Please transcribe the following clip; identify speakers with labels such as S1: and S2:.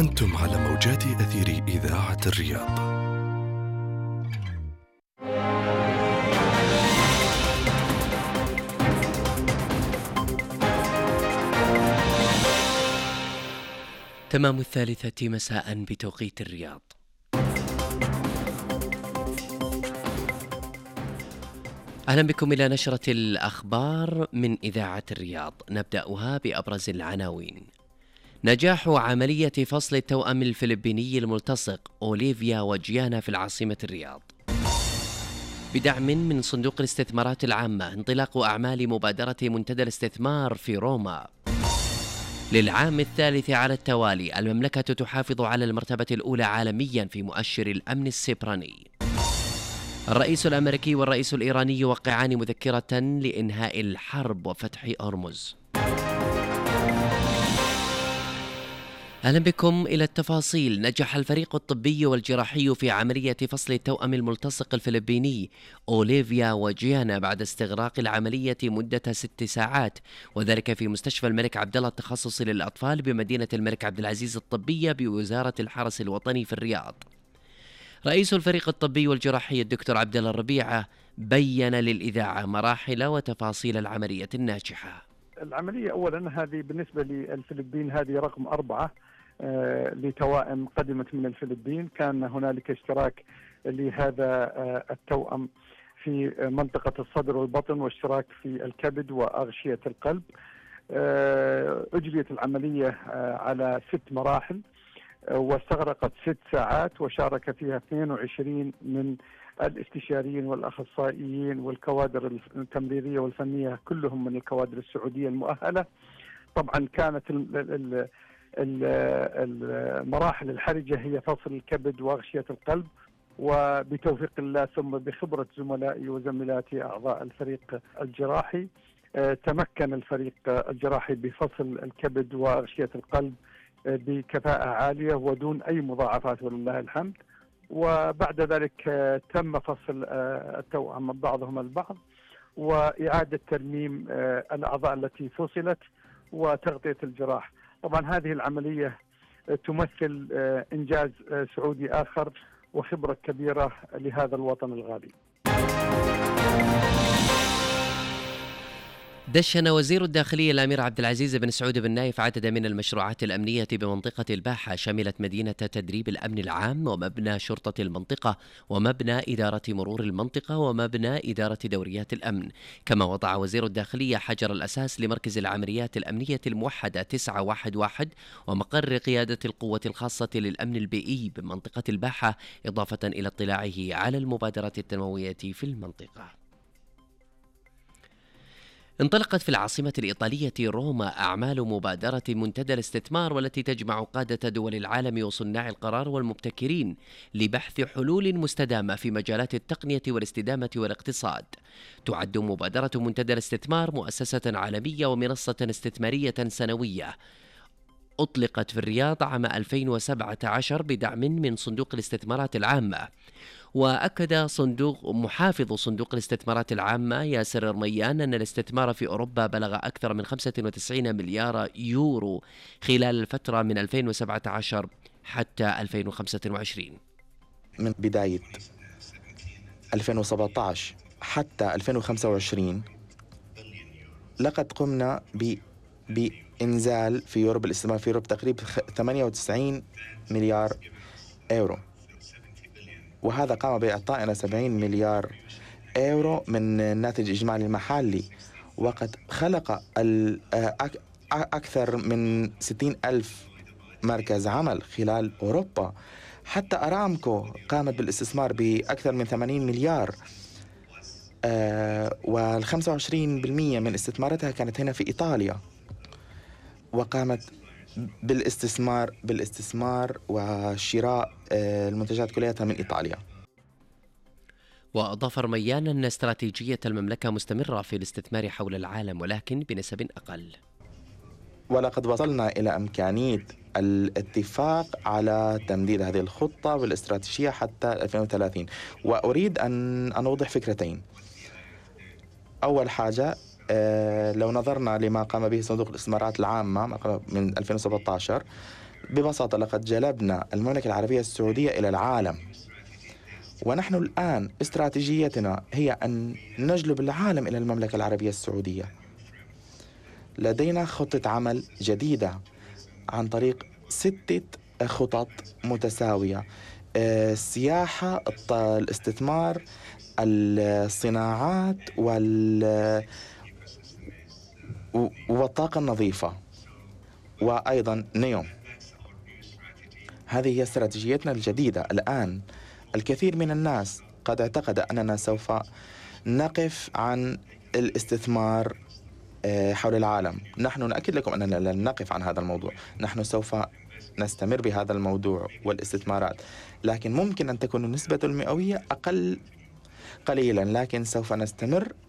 S1: أنتم على موجات أثير إذاعة الرياض.
S2: تمام 3 مساء بتوقيت الرياض. أهلا بكم إلى نشرة الأخبار من إذاعة الرياض، نبدأها بأبرز العناوين. نجاح عملية فصل التوأم الفلبيني الملتصق أوليفيا وجيانا في العاصمة الرياض. بدعم من صندوق الاستثمارات العامة انطلاق أعمال مبادرة منتدى الاستثمار في روما. للعام الثالث على التوالي المملكة تحافظ على المرتبة الأولى عالميا في مؤشر الأمن السيبراني. الرئيس الأمريكي والرئيس الإيراني يوقعان مذكرة لإنهاء الحرب وفتح أرمز. أهلا بكم إلى التفاصيل. نجح الفريق الطبي والجراحي في عملية فصل التوأم الملتصق الفلبيني أوليفيا وجيانا بعد استغراق العملية مدة 6 ساعات، وذلك في مستشفى الملك عبدالله التخصصي للأطفال بمدينة الملك عبد العزيز الطبية بوزارة الحرس الوطني في الرياض. رئيس الفريق الطبي والجراحي الدكتور عبد الله الربيعة بين للإذاعة مراحل وتفاصيل العملية الناجحة.
S3: العملية أولا هذه بالنسبة للفلبين هذه رقم 4 لتوائم قدمت من الفلبين. كان هنالك اشتراك لهذا التوأم في منطقة الصدر والبطن واشتراك في الكبد وأغشية القلب. أجريت العملية على 6 مراحل واستغرقت 6 ساعات، وشارك فيها 22 من الاستشاريين والأخصائيين والكوادر التمريرية والفنية، كلهم من الكوادر السعودية المؤهلة. طبعا كانت المراحل الحرجة هي فصل الكبد وأغشية القلب، وبتوفيق الله ثم بخبرة زملائي وزميلاتي أعضاء الفريق الجراحي تمكن الفريق الجراحي بفصل الكبد وأغشية القلب بكفاءة عالية ودون أي مضاعفات ولله الحمد. وبعد ذلك تم فصل التوأم بعضهم البعض وإعادة ترميم الأعضاء التي فصلت وتغطية الجراح. طبعا هذه العملية تمثل إنجاز سعودي آخر وخبرة كبيرة لهذا الوطن الغالي.
S2: دشن وزير الداخلية الأمير عبد العزيز بن سعود بن نايف عدد من المشروعات الأمنية بمنطقة الباحة، شملت مدينة تدريب الأمن العام ومبنى شرطة المنطقة ومبنى إدارة مرور المنطقة ومبنى إدارة دوريات الأمن. كما وضع وزير الداخلية حجر الأساس لمركز العمليات الأمنية الموحدة 911 ومقر قيادة القوة الخاصة للأمن البيئي بمنطقة الباحة، إضافة إلى اطلاعه على المبادرات التنموية في المنطقة. انطلقت في العاصمة الإيطالية روما أعمال مبادرة منتدى الاستثمار، والتي تجمع قادة دول العالم وصناع القرار والمبتكرين لبحث حلول مستدامة في مجالات التقنية والاستدامة والاقتصاد. تعد مبادرة منتدى الاستثمار مؤسسة عالمية ومنصة استثمارية سنوية أطلقت في الرياض عام 2017 بدعم من صندوق الاستثمارات العامة. وأكد محافظ صندوق الاستثمارات العامة ياسر رميان أن الاستثمار في أوروبا بلغ أكثر من 95 مليار يورو خلال الفترة من 2017 حتى 2025.
S4: من بداية 2017 حتى 2025 لقد قمنا بإنزال في يوروب الاستثمار في يوروب تقريبا 98 مليار يورو، وهذا قام بإعطائنا 70 مليار يورو من الناتج الإجمالي المحلي، وقد خلق أكثر من 60 ألف مركز عمل خلال أوروبا. حتى أرامكو قامت بالاستثمار بأكثر من 80 مليار، وال25% من استثماراتها كانت هنا في إيطاليا، وقامت بالاستثمار وشراء المنتجات كلها من إيطاليا.
S2: وأضاف رميان أن استراتيجية المملكة مستمرة في الاستثمار حول العالم، ولكن بنسب أقل.
S4: ولقد وصلنا إلى إمكانية الاتفاق على تمديد هذه الخطة والاستراتيجية حتى 2030. وأريد أن أوضح فكرتين. أول حاجة، لو نظرنا لما قام به صندوق الاستثمارات العامة من 2017 ببساطة لقد جلبنا المملكة العربية السعودية إلى العالم، ونحن الآن استراتيجيتنا هي أن نجلب العالم إلى المملكة العربية السعودية. لدينا خطة عمل جديدة عن طريق 6 خطط متساوية: السياحة، الاستثمار، الصناعات والطاقة النظيفة، وأيضا نيوم. هذه هي استراتيجيتنا الجديدة. الآن الكثير من الناس قد اعتقد أننا سوف نقف عن الاستثمار حول العالم. نحن نأكد لكم أننا لن نقف عن هذا الموضوع، نحن سوف نستمر بهذا الموضوع والاستثمارات، لكن ممكن أن تكون النسبة المئوية أقل قليلا، لكن سوف نستمر